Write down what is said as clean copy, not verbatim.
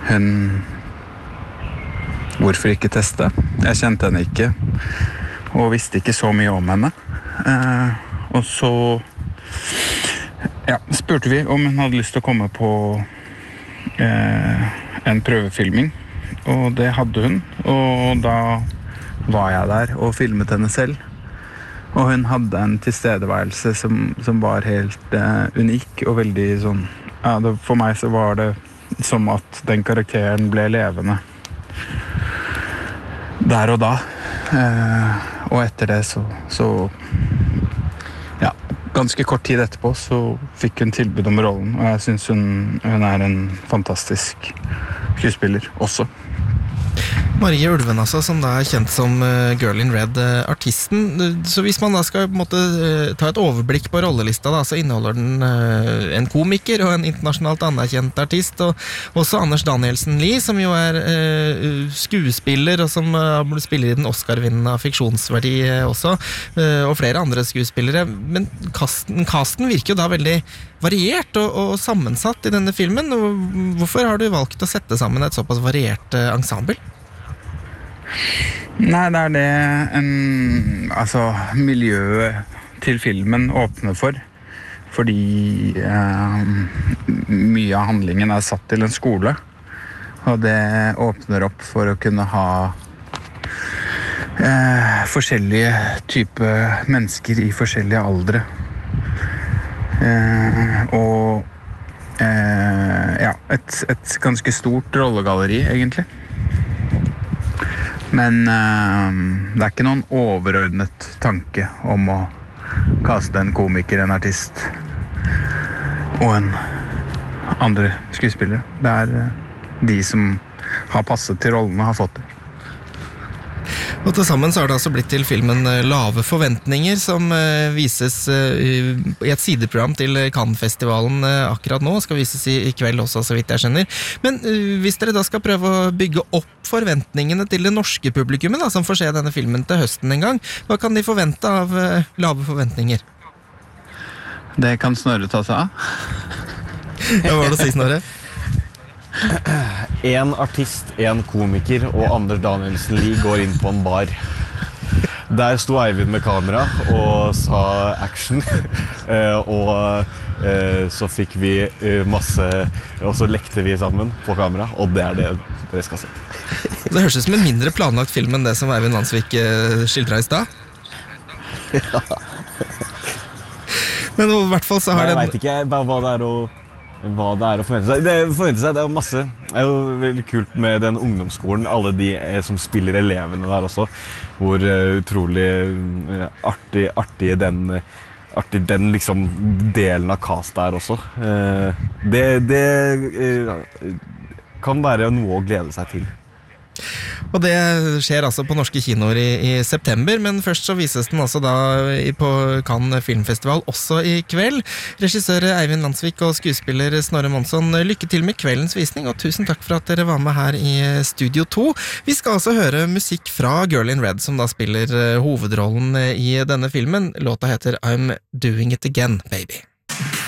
hvorfor ikke teste? Jeg kjente henne ikke, og visste ikke så mye om henne. Og så spurte vi om hun hadde lyst til å komme på en prøvefilming, og det hadde hun. Og da var jeg der og filmet henne selv. Og hun hadde en tilstedeværelse som var helt unik og veldig sånn... for meg så var det som at den karakteren ble levende der og da. Og etter det så ganske kort tid etterpå så fikk hun tilbud om rollen, og jeg synes hun er en fantastisk skuespiller også. Marie Ulven, altså, som da er kjent som Girl in Red, artisten. Så hvis man da skal på en måte ta et overblikk på rollelista, da, så inneholder den en komiker og en internasjonalt anerkjent artist, og også Anders Danielsen Lie, som jo er skuespiller, og som spiller i den Oscar-vinnende fiksjonsverdi også, og flere andre skuespillere. Men casten virker jo da veldig variert og sammensatt i denne filmen. Hvorfor har du valgt å sette sammen et såpass variert ensemble? Nei, det er det miljøet til filmen åpner for, fordi mye av handlingen er satt til en skole, og det åpner opp for å kunne ha forskjellige typer mennesker i forskjellige aldre. Et ganske stort rollegalleri, egentlig. Men det er ikke noen overordnet tanke om å kaste en komiker, en artist og en andre skuespillere. Det er de som har passet til rollene, har fått det. Og til sammen så har det altså blitt til filmen Lave forventninger, som vises i et sideprogram til Cannes-festivalen akkurat nå, skal vises i kveld også, så vidt jeg skjønner. Men hvis dere da skal prøve å bygge opp forventningene til det norske publikummet, da, som får se denne filmen til høsten en gang, hva kan de forvente av Lave forventninger? Det kan Snorre ta seg av. Hva var det å si, Snorre? En artist, en komiker og Anders Danielsen Lie går inn på en bar. Der sto Eivind med kamera og sa action, og så fikk vi masse, og så lekte vi sammen på kamera, og det er det dere skal se. Det høres ut som en mindre planlagt film enn det som Eivind Vansvik skildret i sted. Ja. Men i hvert fall så har jeg vet ikke hva det er å forvente seg. Det er jo masse. Det er jo veldig kult med den ungdomsskolen, alle de som spiller elevene der også, hvor utrolig artig den liksom delen av cast der også. Det kan være noe å glede seg til. Og det skjer altså på norske kinoer i september, men først så vises den altså da på Cannes Filmfestival også i kveld. Regissør Eivind Vansvik og skuespiller Snorre Monsson, lykke til med kveldens visning, og tusen takk for at dere var med her i Studio 2. Vi skal altså høre musikk fra Girl in Red, som da spiller hovedrollen i denne filmen. Låta heter I'm Doing It Again, Baby.